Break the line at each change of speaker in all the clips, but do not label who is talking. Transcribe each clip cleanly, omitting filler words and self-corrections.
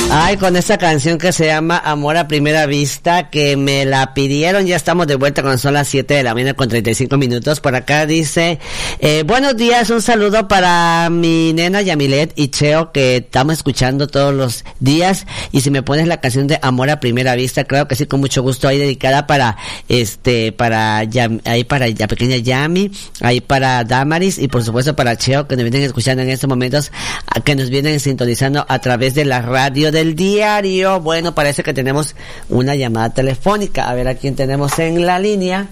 Ay, con esta canción que se llama Amor a Primera Vista, que me la pidieron. Ya estamos de vuelta cuando son las 7 de la mañana con 35 minutos. Por acá dice, buenos días, un saludo para mi nena Yamilet y Cheo, que estamos escuchando todos los días. Y si me pones la canción de Amor a Primera Vista, claro que sí, con mucho gusto, ahí dedicada para la pequeña Yami, ahí para Damaris y por supuesto para Cheo, que nos vienen escuchando en estos momentos, que nos vienen sintonizando a través de la radio del diario. Bueno, parece que tenemos una llamada telefónica. A ver a quién tenemos en la línea.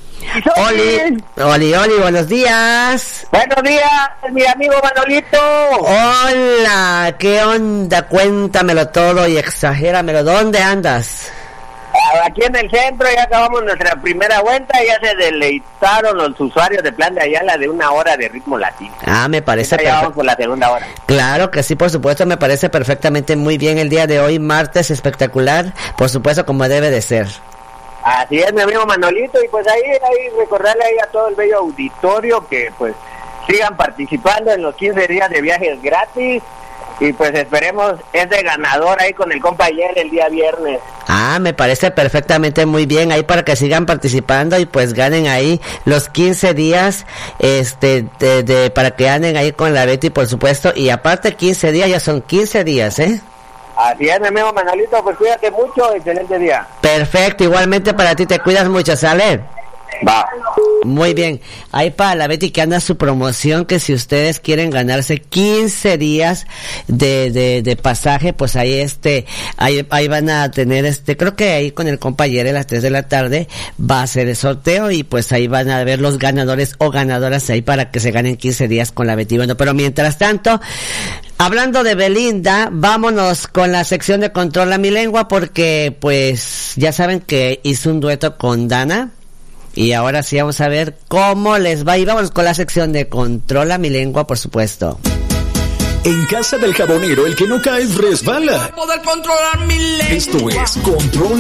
Oli, buenos días.
Buenos días, mi amigo Manolito.
Hola, ¿qué onda? Cuéntamelo todo y exagéramelo. ¿Dónde andas?
Aquí en el centro ya acabamos nuestra primera vuelta, ya se deleitaron los usuarios de Plan de Ayala de 1 hora de ritmo latino.
Me parece
perfecto. Ya vamos por la segunda hora.
Claro que sí, por supuesto, me parece perfectamente muy bien el día de hoy, martes espectacular, por supuesto, como debe de ser.
Así es, mi amigo Manolito, y pues ahí recordarle ahí a todo el bello auditorio que pues sigan participando en los 15 días de viajes gratis. Y pues esperemos ese ganador ahí con el compa ayer el día viernes.
Me parece perfectamente muy bien, ahí para que sigan participando y pues ganen ahí los 15 días, para que anden ahí con la Betty, por supuesto, y aparte 15 días, ya son 15 días,
Así es, mi amigo Manolito, pues cuídate mucho, excelente día.
Perfecto, igualmente para ti, te cuidas mucho, ¿sale?
Va.
Muy bien, ahí para la Betty que anda su promoción, que si ustedes quieren ganarse 15 días de pasaje, pues ahí ahí van a tener creo que ahí con el compa ayer a las 3 de la tarde va a ser el sorteo y pues ahí van a ver los ganadores o ganadoras ahí para que se ganen 15 días con la Betty. Bueno, pero mientras tanto, hablando de Belinda, vámonos con la sección de Controla mi Lengua, porque pues ya saben que hizo un dueto con Dana. Y ahora sí vamos a ver cómo les va. Y vamos con la sección de Controla mi Lengua, por supuesto.
En casa del jabonero, el que no cae resbala.
Poder controlar mi lengua.
Esto es Controla